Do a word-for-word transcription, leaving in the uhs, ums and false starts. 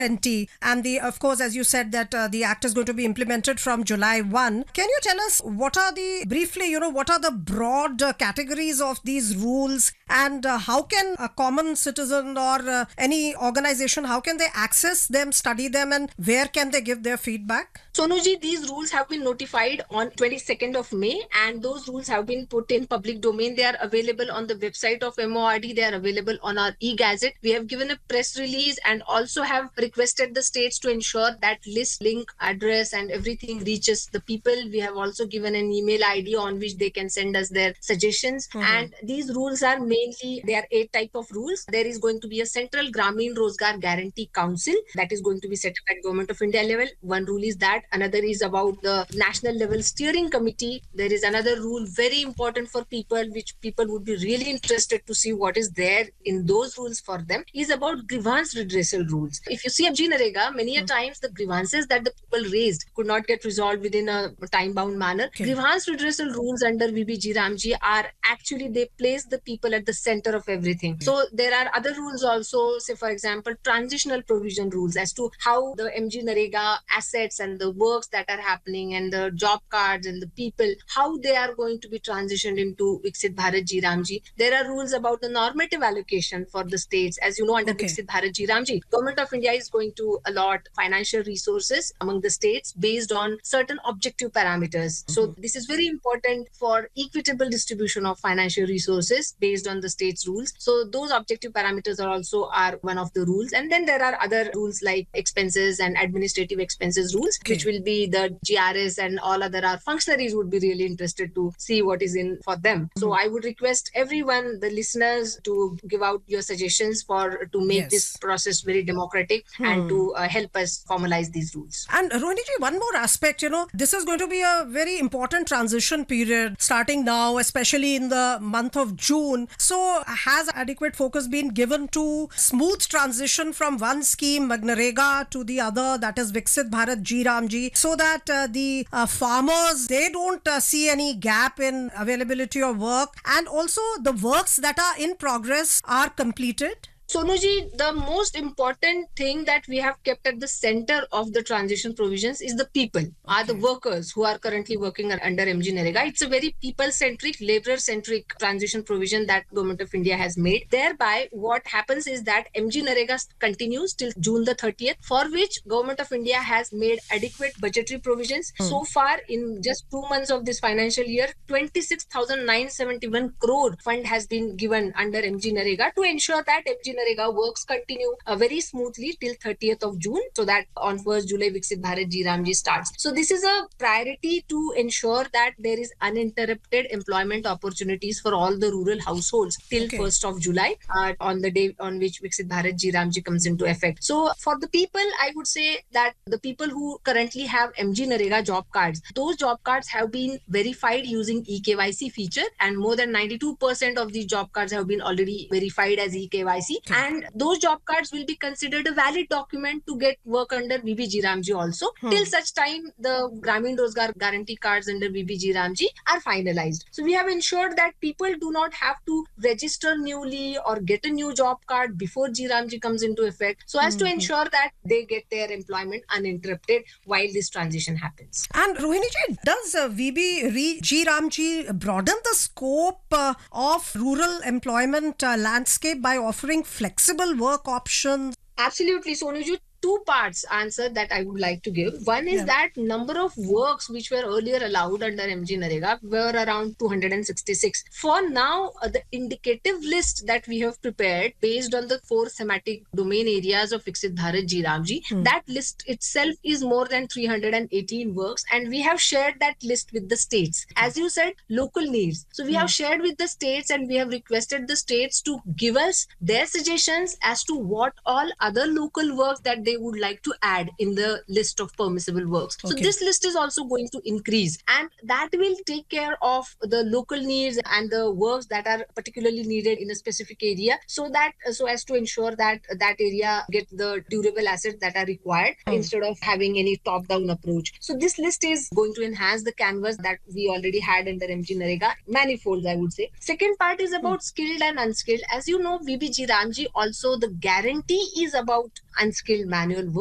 guarantee. And the, of course, as you said, that uh, the act is going to be implemented from July first. Can you tell us what are the, briefly, you know, what are the broad uh, categories of these rules, and uh, how can a common citizen or uh, any organization, how can they access them, study them, and where can they give their feedback? Sonuji, these rules have been notified on twenty-second of May, and those rules have been put in public domain. They are available on the website of M O R D. They are available on our e-gazette. We have given a press release and also have requested the states to ensure that list, link, address and everything reaches the people. We have also given an email I D on which they can send us their suggestions. Mm-hmm. And these rules are mainly, there are eight type of rules. There is going to be a Central Gramin Rozgar Guarantee Council that is going to be set up at Government of India level. One rule is that. Another is about the national level steering committee. There is another rule very important for people, which people would be really interested to see what is there in those rules for them, is about grievance redressal rules. If you see M G Narega, many a times the grievances that the people raised could not get resolved within a time-bound manner. Okay. Grievance redressal rules under V B G Ramji are actually, they place the people at the center of everything. Okay. So there are other rules also, say for example, transitional provision rules as to how the M G Narega assets and the works that are happening and the job cards and the people, how they are going to be transitioned into Viksit Bharat Ji Ramji. There are rules about the normative allocation for the states. As you know, under okay. Viksit Bharat Ji Ramji, Government of India is going to allot financial resources among the states based on certain objective parameters. Mm-hmm. So this is very important for equitable distribution of financial resources based on the state's rules. So those objective parameters are also are one of the rules. And then there are other rules like expenses and administrative expenses rules, okay. which will be the G R S and all other our functionaries would be really interested to see what is in for them. Mm-hmm. So I would request everyone, the listeners, to give out your suggestions for to make yes. this process very democratic hmm. and to uh, help us formalize these rules. And Rohiniji, one more aspect, you know, this is going to be a very important transition period starting now, especially in the month of June. So has adequate focus been given to smooth transition from one scheme, MGNREGA, to the other, that is Viksit Bharat Ji Ramji, so that uh, the uh, farmers, they don't uh, see any gap in availability of work, and also the works that are in progress are completed? Sonuji, the most important thing that we have kept at the center of the transition provisions is the people, okay. are the workers who are currently working under M G Narega. It's a very people-centric, labor-centric transition provision that Government of India has made. Thereby, what happens is that M G Narega continues till June the thirtieth, for which Government of India has made adequate budgetary provisions. Hmm. So far, in just two months of this financial year, twenty-six thousand nine hundred seventy-one crore fund has been given under M G Narega to ensure that M G Narega works continue uh, very smoothly till thirtieth of June, so that on first July Viksit Bharat Ji Ramji starts. So this is a priority to ensure that there is uninterrupted employment opportunities for all the rural households till okay. first of July uh, on the day on which Viksit Bharat Ji Ramji comes into effect. So for the people, I would say that the people who currently have M G Narega job cards, those job cards have been verified using e K Y C feature, and more than ninety-two percent of these job cards have been already verified as e K Y C. Okay. And those job cards will be considered a valid document to get work under V B G Ramji also, hmm. till such time the Gramin Rozgar Guarantee cards under V B G Ramji are finalized. So we have ensured that people do not have to register newly or get a new job card before G Ramji comes into effect, so as hmm. to ensure that they get their employment uninterrupted while this transition happens. And Rohiniji, does uh, V B G Ramji broaden the scope uh, of rural employment uh, landscape by offering flexible work options? Absolutely, Sonuju. Two parts answer that I would like to give. One is yeah. that number of works which were earlier allowed under M G Narega were around two hundred sixty-six. For now, uh, the indicative list that we have prepared based on the four thematic domain areas of Viksit Bharat Ji Ramji, hmm. that list itself is more than three hundred eighteen works, and we have shared that list with the states. As you said, local needs. So we hmm. have shared with the states, and we have requested the states to give us their suggestions as to what all other local works that they they would like to add in the list of permissible works. Okay. So this list is also going to increase, and that will take care of the local needs and the works that are particularly needed in a specific area, so that so as to ensure that that area get the durable assets that are required mm. instead of having any top-down approach. So this list is going to enhance the canvas that we already had under M G Narega, manifolds I would say. Second part is about mm. skilled and unskilled. As you know, V B G Ramji also, the guarantee is about unskilled man. manual